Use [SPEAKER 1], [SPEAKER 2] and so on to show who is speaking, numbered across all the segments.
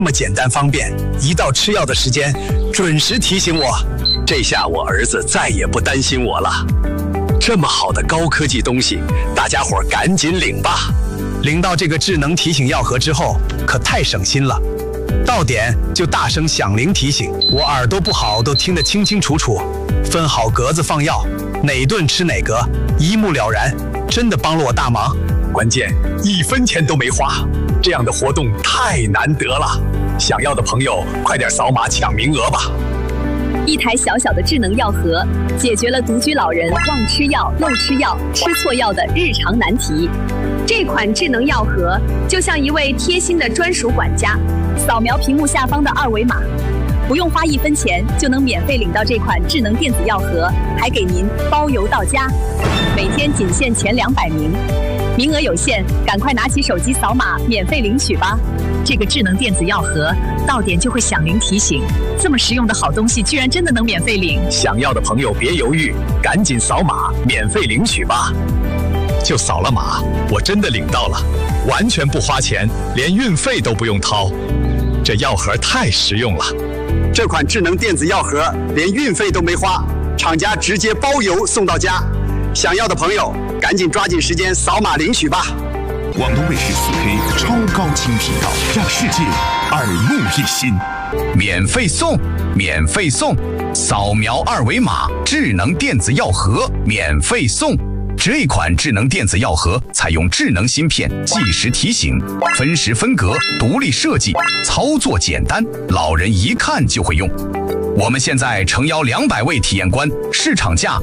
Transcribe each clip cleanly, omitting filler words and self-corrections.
[SPEAKER 1] 么简单方便，一到吃药的时间，准时提醒我。
[SPEAKER 2] 这下我儿子再也不担心我了。这么好的高科技东西，大家伙赶紧领吧！
[SPEAKER 1] 领到这个智能提醒药盒之后，可太省心了。到点就大声响铃提醒，我耳朵不好都听得清清楚楚，分好格子放药，哪顿吃哪格，一目了然，真的帮了我大忙。
[SPEAKER 2] 关键1分钱都没花，这样的活动太难得了。想要的朋友快点扫码抢名额吧！
[SPEAKER 3] 一台小小的智能药盒，解决了独居老人忘吃药、漏吃药、吃错药的日常难题。这款智能药盒就像一位贴心的专属管家，扫描屏幕下方的2维码，不用花1分钱就能免费领到这款智能电子药盒，还给您包邮到家。每天仅限前200名，名额有限，赶快拿起手机扫码免费领取吧！这个智能电子药盒到点就会响铃提醒，这么实用的好东西居然真的能免费领！
[SPEAKER 2] 想要的朋友别犹豫，赶紧扫码免费领取吧！就扫了码，我真的领到了，完全不花钱，连运费都不用掏。这药盒太实用了。
[SPEAKER 4] 这款智能电子药盒连运费都没花，厂家直接包邮送到家。想要的朋友赶紧抓紧时间扫码领取吧！
[SPEAKER 5] 广东卫视4K 超高清频道，让世界耳目一新。
[SPEAKER 6] 免费送，免费送！扫描2维码，智能电子药盒免费送。这款智能电子药盒采用智能芯片，计时提醒，分时分格，独立设计，操作简单，老人一看就会用。我们现在诚邀200位体验官，市场价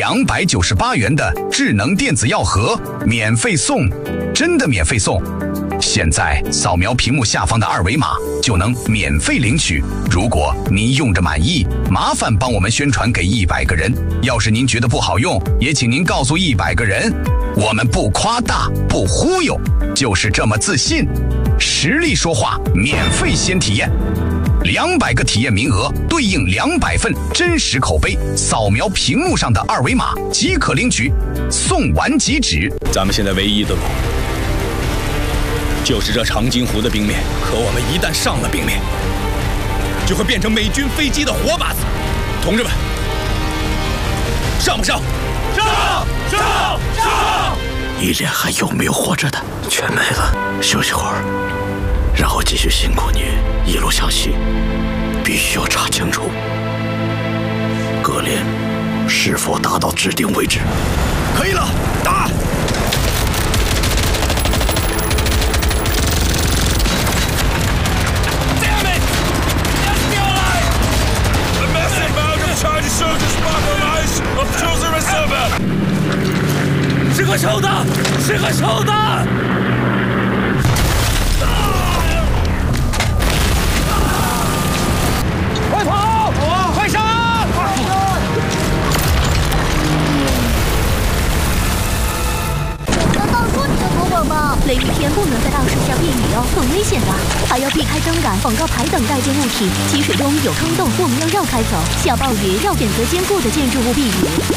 [SPEAKER 6] 298元的智能电子药盒免费送，真的免费送！现在扫描屏幕下方的2维码就能免费领取。如果您用着满意，麻烦帮我们宣传给100个人。要是您觉得不好用，也请您告诉100个人。我们不夸大，不忽悠，就是这么自信。实力说话，免费先体验。200个体验名额对应200份真实口碑，扫描屏幕上的2维码即可领取，送完即止。
[SPEAKER 7] 咱们现在唯一的路就是这长津湖的冰面，可我们一旦上了冰面，就会变成美军飞机的活靶子。同志们，上不上？上！上！上！
[SPEAKER 8] 一连还有没有活着的？全没了。休息会儿，然后继续辛苦你一路向西，必须要查清楚各连是否达到指定位置。
[SPEAKER 7] 可以了，打！是个手的，是个手的！快跑！快上！
[SPEAKER 9] 难道说你的头广吗？雷雨天不能在大树下避雨哦，很危险的，还要避开灯杆、广告牌等带尖物体。积水中有坑洞，我们要绕开走。下暴雨要选择坚固的建筑物避雨。